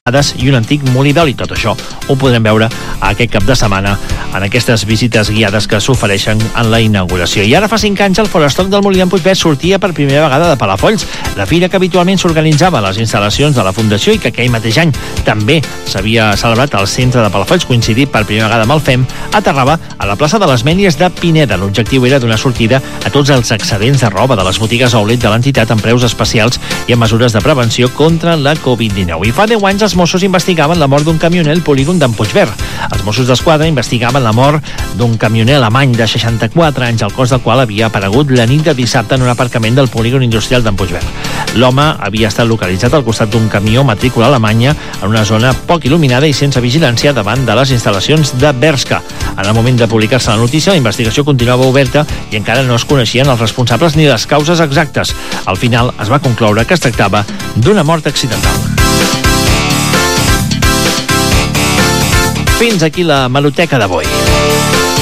i un antic molí d'oli. Tot això ho podrem veure aquest cap de setmana en aquestes visites guiades que s'ofereixen en la inauguració. I ara fa 5 anys el Forestock del Molí d'en Puigverd sortia per primera vegada de Palafolls, la fira que habitualment s'organitzava a les instal·lacions de la Fundació i que aquell mateix any també s'havia celebrat al centre de Palafolls, coincidit per primera vegada amb el FEM, aterrava a la plaça de les Mènies de Pineda. L'objectiu era donar sortida a tots els excedents de roba de les botigues outlet de l'entitat amb preus especials i amb mesures de prevenció contra la Covid-19. I fa 10 anys els Mossos investigaven la mort d'un camioner al polígon d'en Puigverd. Els Mossos d'Esquadra investigaven la mort d'un camioner alemany de 64 anys, el cos del qual havia aparegut la nit de dissabte en un aparcament del polígon industrial d'en Puigverd. L'home havia estat localitzat al costat d'un camió matrícula alemanya en una zona poc il·luminada i sense vigilància davant de les instal·lacions de Bershka. En el moment de publicar-se la notícia, la investigació continuava oberta i encara no es coneixien els responsables ni les causes exactes. Al final es va concloure que es tractava d'una mort accidental. Fins aquí la Hemeroteca d'avui.